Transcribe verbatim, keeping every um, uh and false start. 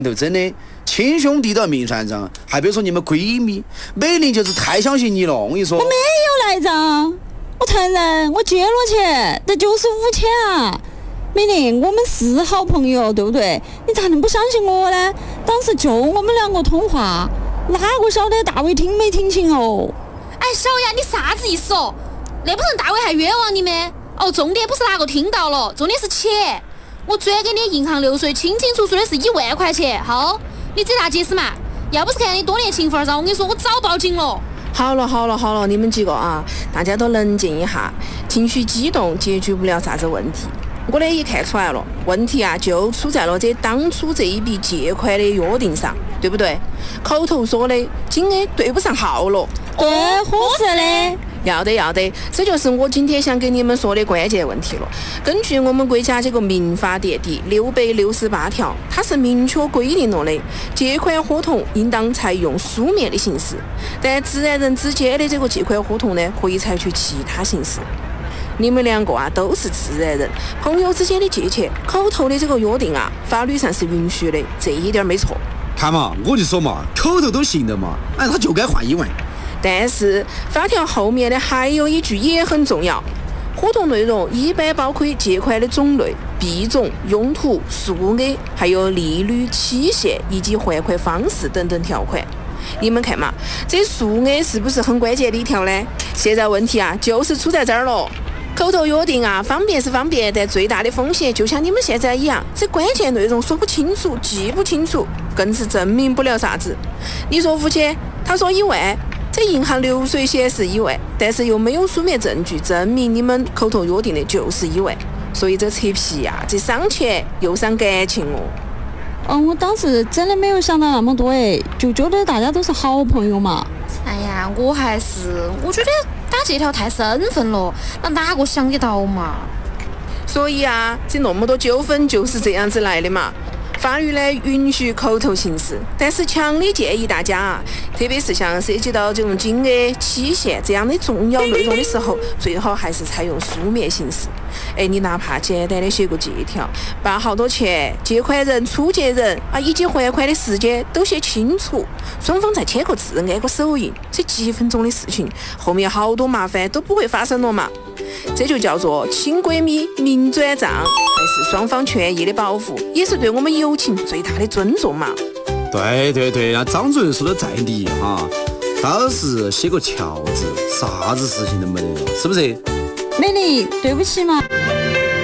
都真的亲兄弟都要明算账，还别说你们闺蜜，美玲就是太相信你了。我跟你说， 我没有赖账，我承认我借了钱，但就是五千啊。美玲，我们是好朋友，对不对？你咋能不相信我呢？当时就我们两个通话，哪个晓得大伟听没听清哦？ 哎，小雅，你啥子意思哦？那不成大伟还冤枉你们？哦，重点不是哪个听到了，重点是钱。我转给你银行流水，清清楚楚的是一万块钱。好，你这咋解释嘛？要不是看你多年情分上，我跟你说，我早报警了。 好了好了好了，你们几个啊，大家都冷静一下，情绪激动解决不了啥子问题。我呢也看出来了，问题啊就出在了这当初这一笔借款的约定上，对不对？口头说的金额对不上号了。 对，合适的。 要得要得，这就是我今天想跟你们说的关键问题了。根据我们国家这个民法典第六百六十八条，它是明确规定了的，借款合同应当采用书面的形式，但自然人之间的这个借款合同呢，可以采取其他形式。你们两个啊都是自然人，朋友之间的借钱，口头的这个约定啊，法律上是允许的，这一点没错。 看嘛，我就说嘛，口头都行的嘛，哎，他就该换一万。 但是法条后面的还有一句也很重要，合同内容一般包括借款的种类、币种、用途、数额，还有利率、期限以及还款方式等等条款。你们看嘛，这数额是不是很关键的一条呢？现在问题啊，就是出在这儿了。口头约定啊，方便是方便，但最大的风险就像你们现在一样，这关键内容说不清楚、记不清楚，更是证明不了啥子。你说五千，他说一万。这银行流水显示一万，但是又没有书面证据证明你们口头约定的就是一万，所以这扯皮呀、啊，这伤钱又伤感情哦。 嗯，我当时真的没有想到那么多哎，就觉得大家都是好朋友嘛。 哎呀，我还是我觉得打借条太生分了，那哪个想得到嘛？ 所以啊，这那么多纠纷就是这样子来的嘛。法律呢允许口头形式，但是强烈建议大家啊，特别是像涉及到这种金额、期限这样的重要内容的时候，最好还是采用书面形式。哎，你哪怕简单的写个借条，把好多钱、借款人、出借人啊以及还款的时间都写清楚，双方再签个字、按个手印，这几分钟的事情，后面好多麻烦都不会发生了嘛。这就叫做亲闺蜜明转账，还是双方权益的保护，也是对我们友情最大的尊重嘛。 对对对，那张主任说的在理哈，到时写个条子，啥子事情都没得了，是不是？ 美丽，对不起嘛。